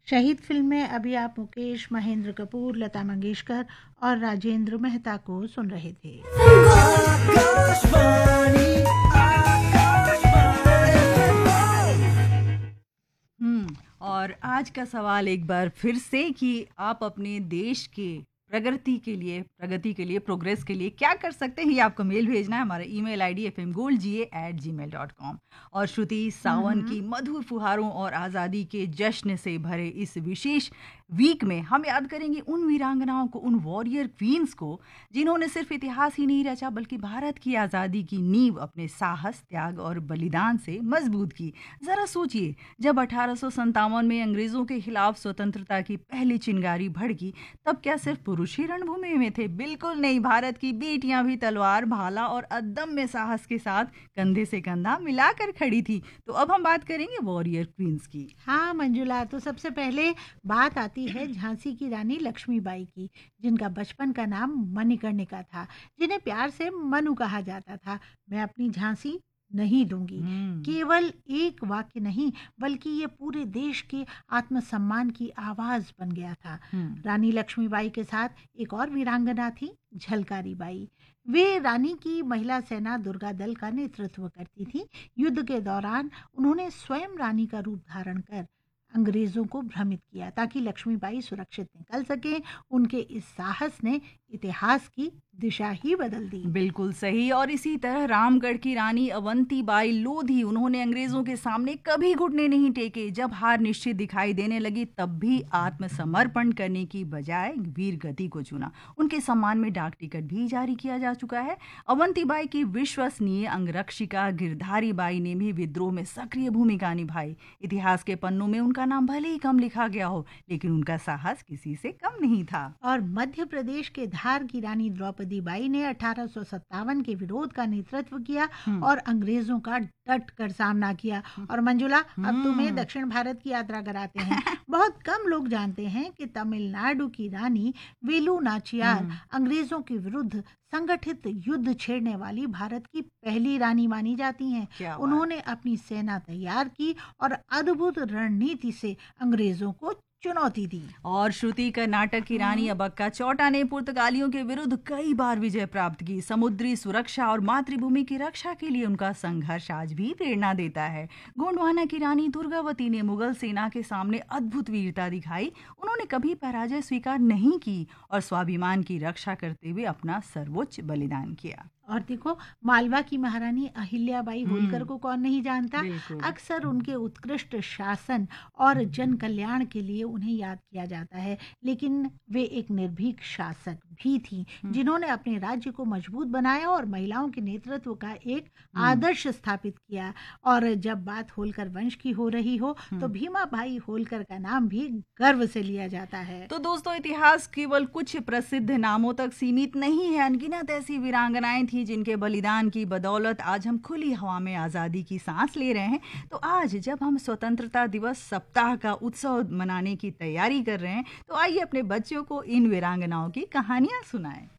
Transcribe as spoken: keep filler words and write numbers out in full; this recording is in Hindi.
शहीद फिल्म में अभी आप मुकेश, महेंद्र कपूर, लता मंगेशकर और राजेंद्र मेहता को सुन रहे थे। हम्म और आज का सवाल एक बार फिर से कि आप अपने देश के प्रगति के लिए प्रगति के लिए प्रोग्रेस के लिए क्या कर सकते हैं, ये आपको मेल भेजना है। हमारा email ID F M gold जी ए एट जी मेल डॉट कॉम। और श्रुति, सावन की मधुर फुहारों और आज़ादी के जश्न से भरे इस विशेष वीक में हम याद करेंगे उन वीरांगनाओं को, उन वॉरियर क्वींस को, जिन्होंने सिर्फ इतिहास ही नहीं रचा बल्कि भारत की आज़ादी की नींव अपने साहस, त्याग और बलिदान से मजबूत की। ज़रा सोचिए, जब अठारह सौ संतावन में अंग्रेज़ों के खिलाफ स्वतंत्रता की पहली चिंगारी भड़की, तब क्या सिर्फ पुरुष ही रणभूमि में थे? बिल्कुल नहीं, भारत की बेटियां भी तलवार, भाला और अदम्य साहस के साथ कंधे से कंधा मिलाकर खड़ी थी। तो अब हम बात करेंगे वॉरियर क्वींस की। हाँ मंजुला, तो सबसे पहले बात आती है झांसी की रानी लक्ष्मीबाई की, जिनका बचपन का नाम मणिकर्णिका था, जिन्हें प्यार से मनु कहा जाता था। मैं अपनी झांसी नहीं दूंगी, केवल एक वाक्य नहीं बल्कि ये पूरे देश के आत्मसम्मान की आवाज बन गया था। रानी लक्ष्मीबाई के साथ एक और वीरांगना थी, झलकारी बाई। वे रानी की महिला सेना दुर्गा दल का नेतृत्व करती थी। युद्ध के दौरान उन्होंने स्वयं रानी का रूप धारण कर अंग्रेजों को भ्रमित किया ताकि लक्ष्मीबाई सुरक्षित निकल सके। उनके इस साहस ने इतिहास की दिशा ही बदल दी। बिल्कुल सही। और इसी तरह रामगढ़ की रानी अवंतीबाई लोधी, उन्होंने अंग्रेजों के सामने कभी घुटने नहीं टेके। जब हार निश्चित दिखाई देने लगी तब भी आत्मसमर्पण करने की बजाय वीर गति को चुना। उनके सम्मान में डाक टिकट भी जारी किया जा चुका है। अवंतीबाई की विश्वसनीय अंगरक्षिका गिरधारी बाई ने भी विद्रोह में सक्रिय भूमिका निभाई। इतिहास के पन्नों में उनका नाम भले ही कम लिखा गया हो, लेकिन उनका साहस किसी से कम नहीं था। और मध्य प्रदेश के धार की रानी द्रौपदी बाई ने अठारह सौ सत्तावन के विरोध का नेतृत्व किया और अंग्रेजों का डट कर सामना किया। और मंजुला, अब तुम्हें दक्षिण भारत की यात्रा कराते हैं। बहुत कम लोग जानते हैं कि तमिलनाडु की रानी वेलु नाचियार अंग्रेजों के विरुद्ध संगठित युद्ध छेड़ने वाली भारत की पहली रानी मानी जाती हैं। उन्होंने अपनी सेना तैयार की और अद्भुत रणनीति से अंग्रेजों को चुनौती दी। और श्रुति, कर्नाटक की रानी अबक्का चौटा ने पुर्तगालियों के विरुद्ध कई बार विजय प्राप्त की। समुद्री सुरक्षा और मातृभूमि की रक्षा के लिए उनका संघर्ष आज भी प्रेरणा देता है। गोंडवाना की रानी दुर्गावती ने मुगल सेना के सामने अद्भुत वीरता दिखाई। उन्होंने कभी पराजय स्वीकार नहीं की और स्वाभिमान की रक्षा करते हुए अपना सर्वोच्च बलिदान किया। और देखो, मालवा की महारानी अहिल्याबाई होलकर को कौन नहीं जानता। अक्सर उनके उत्कृष्ट शासन और जन कल्याण के लिए उन्हें याद किया जाता है, लेकिन वे एक निर्भीक शासक भी थी, जिन्होंने अपने राज्य को मजबूत बनाया और महिलाओं के नेतृत्व का एक आदर्श स्थापित किया। और जब बात होलकर वंश की हो रही हो तो भीमा भाई होलकर का नाम भी गर्व से लिया जाता है। तो दोस्तों, इतिहास केवल कुछ प्रसिद्ध नामों तक सीमित नहीं है। अनगिनत ऐसी वीरांगनाएं थी जिनके बलिदान की बदौलत आज हम खुली हवा में आज़ादी की सांस ले रहे हैं। तो आज जब हम स्वतंत्रता दिवस सप्ताह का उत्सव मनाने की तैयारी कर रहे हैं, तो आइए अपने बच्चों को इन वीरांगनाओं की कहानियां सुनाएं।